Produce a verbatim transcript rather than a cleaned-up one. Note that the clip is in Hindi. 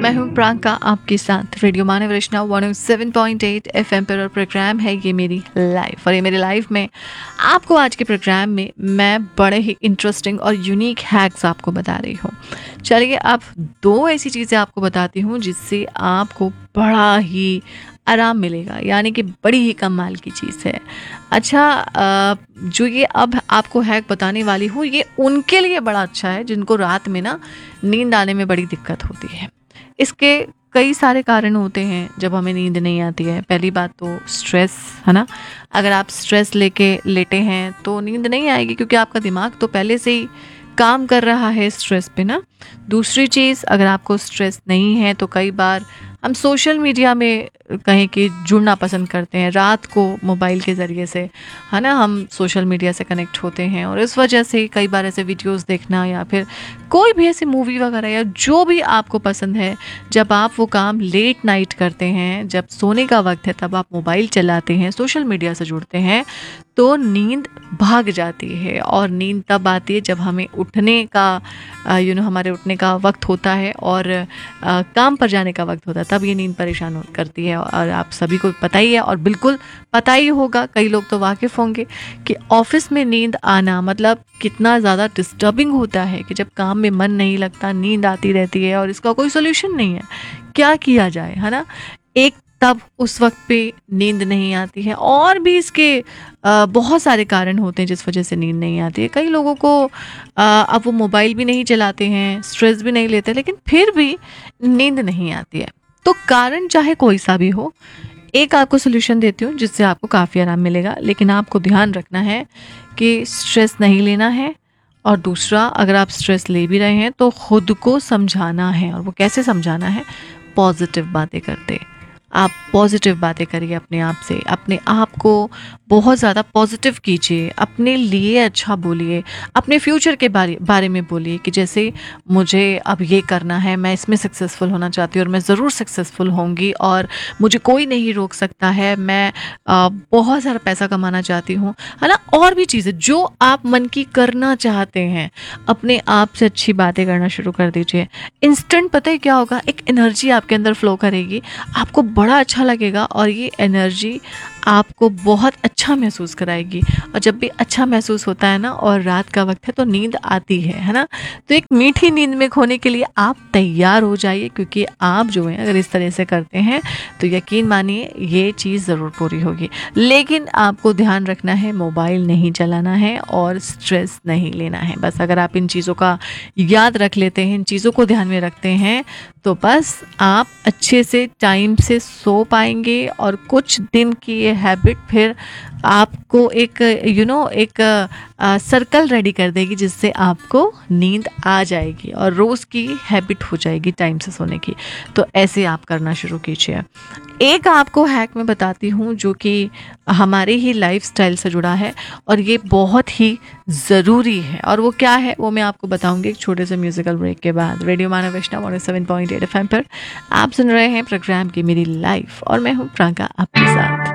मैं हूँ प्रांका आपके साथ रेडियो मानव रचना one O seven point eight FM पर और प्रोग्राम है ये मेरी लाइफ। और ये मेरी लाइफ में आपको आज के प्रोग्राम में मैं बड़े ही इंटरेस्टिंग और यूनिक हैक्स आपको बता रही हूँ। चलिए अब दो ऐसी चीज़ें आपको बताती हूँ जिससे आपको बड़ा ही आराम मिलेगा, यानी कि बड़ी ही कमाल की चीज़ है। अच्छा, अ, जो ये अब आपको हैक बताने वाली हूँ ये उनके लिए बड़ा अच्छा है जिनको रात में ना नींद आने में बड़ी दिक्कत होती है। इसके कई सारे कारण होते हैं जब हमें नींद नहीं आती है। पहली बात तो स्ट्रेस है ना। अगर आप स्ट्रेस लेके लेटे हैं तो नींद नहीं आएगी, क्योंकि आपका दिमाग तो पहले से ही काम कर रहा है स्ट्रेस पे ना। दूसरी चीज़, अगर आपको स्ट्रेस नहीं है तो कई बार हम सोशल मीडिया में कहें कि जुड़ना पसंद करते हैं रात को मोबाइल के ज़रिए से, है ना। हम सोशल मीडिया से कनेक्ट होते हैं और इस वजह से कई बार ऐसे वीडियोस देखना या फिर कोई भी ऐसी मूवी वगैरह या जो भी आपको पसंद है, जब आप वो काम लेट नाइट करते हैं, जब सोने का वक्त है, तब आप मोबाइल चलाते हैं, सोशल मीडिया से जुड़ते हैं, तो नींद भाग जाती है। और नींद तब आती है जब हमें उठने का यू नो हमारे उठने का वक्त होता है और आ, काम पर जाने का वक्त होता है, तब ये नींद परेशान हो- करती है। और आप सभी को पता ही है और बिल्कुल पता ही होगा, कई लोग तो वाकिफ़ होंगे कि ऑफिस में नींद आना मतलब कितना ज़्यादा डिस्टर्बिंग होता है कि जब काम में मन नहीं लगता, नींद आती रहती है और इसका कोई सोल्यूशन नहीं है, क्या किया जाए, है ना। एक तब उस वक्त पे नींद नहीं आती है और भी इसके अ, बहुत सारे कारण होते हैं जिस वजह से नींद नहीं आती है। कई लोगों को अ, अब वो मोबाइल भी नहीं चलाते हैं, स्ट्रेस भी नहीं लेते, लेकिन फिर भी नींद नहीं आती है। तो कारण चाहे कोई सा भी हो, एक आपको सोल्यूशन देती हूँ जिससे आपको काफ़ी आराम मिलेगा। लेकिन आपको ध्यान रखना है कि स्ट्रेस नहीं लेना है। और दूसरा, अगर आप स्ट्रेस ले भी रहे हैं तो खुद को समझाना है। और वो कैसे समझाना है? पॉजिटिव बातें करते। आप पॉजिटिव बातें करिए अपने आप से, अपने आप को बहुत ज़्यादा पॉजिटिव कीजिए, अपने लिए अच्छा बोलिए, अपने फ्यूचर के बारे बारे में बोलिए कि जैसे मुझे अब ये करना है, मैं इसमें सक्सेसफुल होना चाहती हूँ और मैं ज़रूर सक्सेसफुल होंगी और मुझे कोई नहीं रोक सकता है, मैं अ, बहुत सारा पैसा कमाना चाहती हूँ, है ना। और भी चीज़ें जो आप मन की करना चाहते हैं, अपने आप से अच्छी बातें करना शुरू कर दीजिए। इंस्टेंट पता है क्या होगा, एक एनर्जी आपके अंदर फ्लो करेगी, आपको बड़ा अच्छा लगेगा और ये एनर्जी आपको बहुत अच्छा महसूस कराएगी। और जब भी अच्छा महसूस होता है ना और रात का वक्त है तो नींद आती है है ना। तो एक मीठी नींद में खोने के लिए आप तैयार हो जाइए, क्योंकि आप जो है अगर इस तरह से करते हैं तो यकीन मानिए ये चीज़ ज़रूर पूरी होगी। लेकिन आपको ध्यान रखना है, मोबाइल नहीं चलाना है और स्ट्रेस नहीं लेना है। बस अगर आप इन चीज़ों का याद रख लेते हैं, इन चीज़ों को ध्यान में रखते हैं, तो बस आप अच्छे से टाइम से सो पाएंगे। और कुछ दिन की ये हैबिट फिर आपको एक यू नो एक सर्कल रेडी कर देगी जिससे आपको नींद आ जाएगी और रोज़ की हैबिट हो जाएगी टाइम से सोने की। तो ऐसे आप करना शुरू कीजिए। एक आपको हैक मैं बताती हूँ जो कि हमारे ही लाइफस्टाइल से जुड़ा है और ये बहुत ही ज़रूरी है। और वो क्या है वो मैं आपको बताऊंगी एक छोटे से म्यूजिकल ब्रेक के बाद। रेडियो मानव वैष्णव one O seven point eight F M पर आप सुन रहे हैं प्रोग्राम की मेरी लाइफ और मैं हूँ प्रांका आपके साथ।